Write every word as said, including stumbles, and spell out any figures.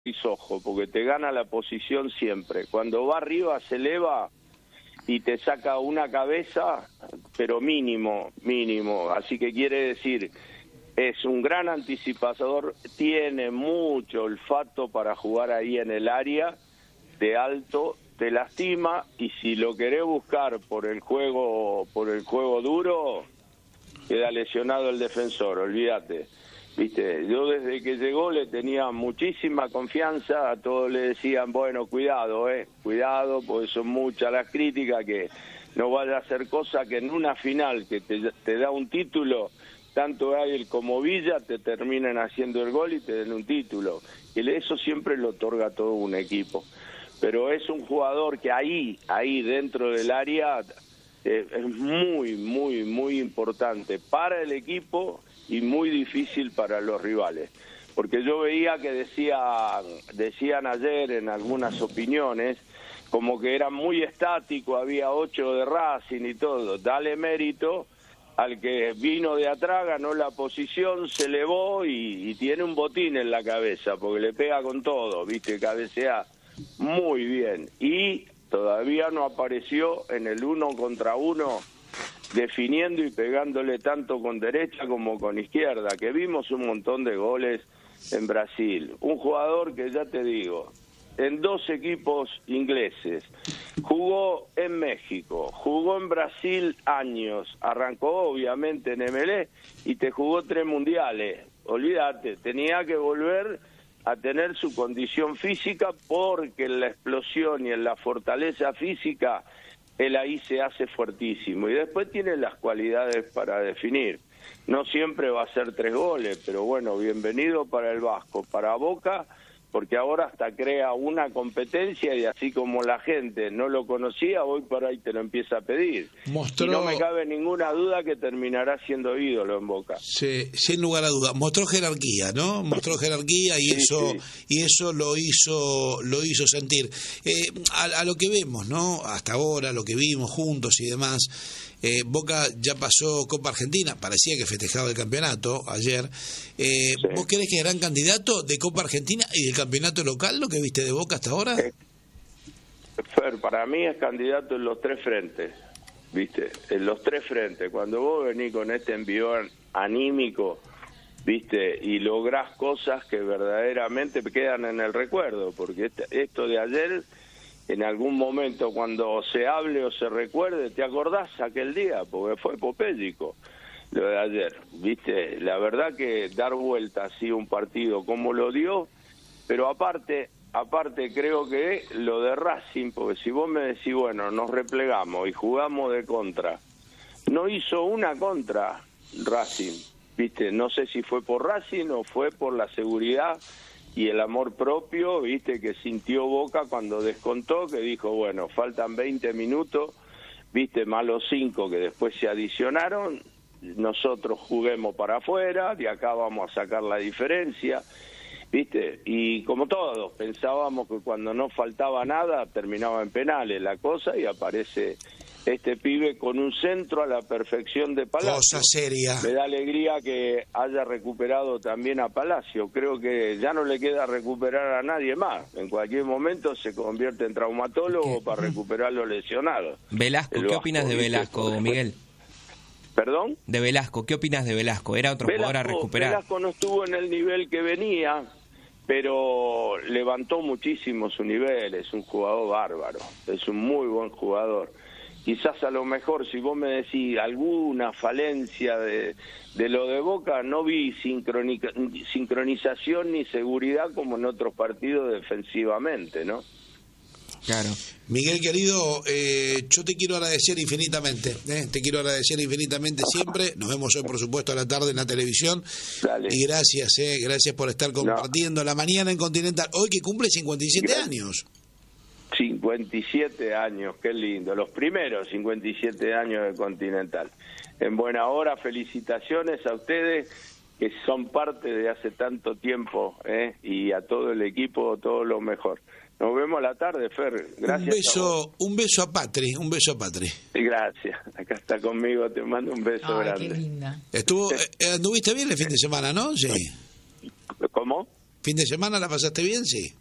ojo, porque te gana la posición siempre. Cuando va arriba se eleva y te saca una cabeza, pero mínimo, mínimo. Así que quiere decir, es un gran anticipador, tiene mucho olfato para jugar ahí en el área de alto, te lastima, y si lo querés buscar por el juego, por el juego duro, queda lesionado el defensor, olvídate. Viste, yo desde que llegó le tenía muchísima confianza, a todos le decían, bueno, cuidado, eh, cuidado, porque son muchas las críticas, que no vaya a hacer cosa que en una final que te, te da un título, tanto él como Villa te terminan haciendo el gol y te den un título. Y eso siempre lo otorga todo un equipo. Pero es un jugador que ahí, ahí dentro del área, eh, es muy, muy, muy importante para el equipo y muy difícil para los rivales. Porque yo veía que decía, decían ayer en algunas opiniones, como que era muy estático, había ocho de Racing y todo. Dale mérito al que vino de atrás, ganó la posición, se elevó y, y tiene un botín en la cabeza, porque le pega con todo, viste, cabecea muy bien. Y todavía no apareció en el uno contra uno, definiendo y pegándole tanto con derecha como con izquierda, que vimos un montón de goles en Brasil. Un jugador que, ya te digo, en dos equipos ingleses, jugó en México, jugó en Brasil años, arrancó obviamente en M L E y te jugó tres mundiales. Olvídate, tenía que volver a tener su condición física, porque en la explosión y en la fortaleza física él ahí se hace fuertísimo, y después tiene las cualidades para definir. No siempre va a ser tres goles, pero bueno, bienvenido para el Vasco, para Boca, porque ahora hasta crea una competencia, y así como la gente no lo conocía, hoy por ahí te lo empieza a pedir. Mostró... Y no me cabe ninguna duda que terminará siendo ídolo en Boca. Sí, sin lugar a duda. Mostró jerarquía, ¿no? Mostró jerarquía y sí, eso sí. y eso lo hizo lo hizo sentir. Eh, a, a lo que vemos, ¿no? Hasta ahora, lo que vimos juntos y demás. Eh, Boca ya pasó Copa Argentina, parecía que festejaba el campeonato ayer. Eh, sí. ¿Vos creés que es gran candidato de Copa Argentina y del campeonato local, lo que viste de Boca hasta ahora? Eh, Fer, para mí es candidato en los tres frentes, ¿viste? En los tres frentes. Cuando vos venís con este envión anímico, ¿viste? Y lográs cosas que verdaderamente quedan en el recuerdo, porque este, esto de ayer... En algún momento, cuando se hable o se recuerde, ¿te acordás aquel día? Porque fue epopélico lo de ayer, ¿viste? La verdad que dar vuelta así un partido como lo dio, pero aparte, aparte creo que lo de Racing, porque si vos me decís, bueno, nos replegamos y jugamos de contra, no hizo una contra Racing, ¿viste? No sé si fue por Racing o fue por la seguridad y el amor propio, viste, que sintió Boca cuando descontó, que dijo, bueno, faltan veinte minutos, viste, más los cinco que después se adicionaron, nosotros juguemos para afuera, de acá vamos a sacar la diferencia, viste, y como todos, pensábamos que cuando no faltaba nada, terminaba en penales la cosa, y aparece este pibe con un centro a la perfección de Palacio. Cosa seria. Me da alegría que haya recuperado también a Palacio. Creo que ya no le queda recuperar a nadie más. En cualquier momento se convierte en traumatólogo ¿Qué? para recuperar los lesionados. Velasco, ¿qué Vasco, opinas de Velasco, ¿viste? Miguel? ¿Perdón? De Velasco, ¿qué opinas de Velasco? ¿Era otro Velasco, jugador a recuperar? Velasco no estuvo en el nivel que venía, pero levantó muchísimo su nivel. Es un jugador bárbaro, es un muy buen jugador. Quizás a lo mejor, si vos me decís alguna falencia de, de lo de Boca, no vi sincronización ni seguridad como en otros partidos defensivamente, ¿no? Claro. Miguel, querido, eh, yo te quiero agradecer infinitamente, ¿eh? te quiero agradecer infinitamente siempre. Nos vemos hoy, por supuesto, a la tarde en la televisión. Dale. Y gracias, eh, gracias por estar compartiendo no. la mañana en Continental. Hoy que cumple cincuenta y siete gracias. años. cincuenta y siete años, qué lindo, los primeros cincuenta y siete años de Continental. En buena hora, felicitaciones a ustedes que son parte de hace tanto tiempo, ¿eh? Y a todo el equipo, todo lo mejor. Nos vemos a la tarde, Fer. Gracias. Un beso, un beso a Patri, un beso a Patri. Gracias, acá está conmigo, te mando un beso Ay, grande. Qué linda. Estuvo, eh, anduviste bien el fin de semana, ¿no? Sí. ¿Cómo? ¿Fin de semana la pasaste bien? Sí.